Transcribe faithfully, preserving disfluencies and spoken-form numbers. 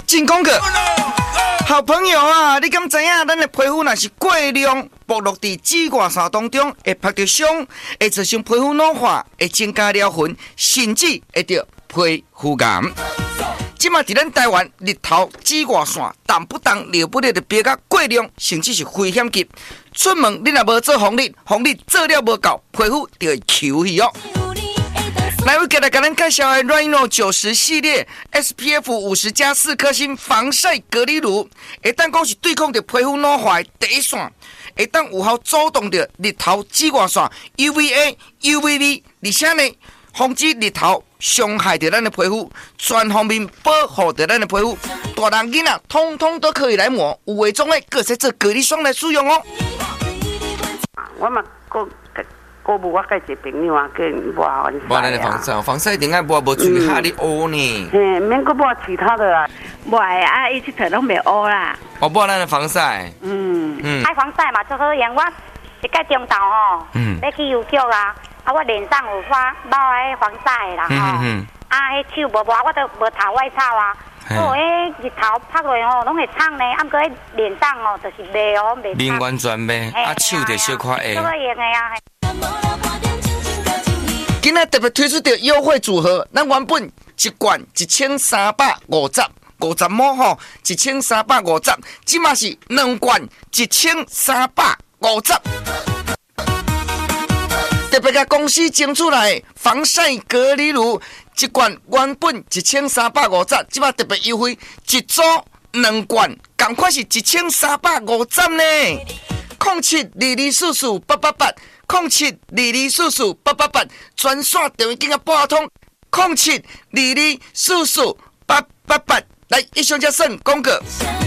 进攻个。好朋友啊，你敢知影？咱的皮肤若是过量暴露在紫外线当中，会拍到伤，会造成皮肤老化，会增加掉痕，甚至会得皮肤癌。即马伫咱台湾日头紫外线动不动了不了的变甲过量，甚至是危险级。出门你若无做防疫，防疫做了无够，皮肤就会球去哦。来，我给来给咱介绍的 Rhino 九十系列 S P F 五十加四颗星防晒隔离乳，会当讲是对抗着皮肤老化的第一线，会当有效阻挡着日头紫外线 U V A、U V B， 而且呢，防止日头伤害着咱的皮肤，全方面保护着咱的皮肤。大人囡仔通通都可以来抹，有伪装的各使做隔离霜来使用哦。 我嘛个。我无我介一个朋友啊，叫抹防晒。 抹咱的防晒，防晒顶下抹无注意下你乌呢。 嘿，免个抹其他的啦。 抹啊，伊即头拢袂乌啦。 哦，抹咱的防晒。 嗯嗯。爱防晒嘛，最好用我一个中昼吼，嗯，要去邮局啊，啊，我脸上有发抹迄防晒啦吼。嗯嗯。啊，迄手无抹，我都无头外套啊。哦，迄日头晒落吼，拢会烫呢。啊，毋过迄脸上哦，就是袂哦，袂。 面完全袂，啊，手就小可会。 这个用的啊。 今仔特别推出的优惠组合，咱原本一罐一千三百五十，五十毛吼，一千三百五十，即嘛是两罐一千三百五十。特别甲公司争取来防晒隔离乳，一罐原本一千三百五十，即嘛特别优惠，一组两罐，赶快是一千三百五十呢。零七二二四四八八八。零七二二四四八八八，专线电话今仔拨通。零七二二四四八八八，来，以上才算广告。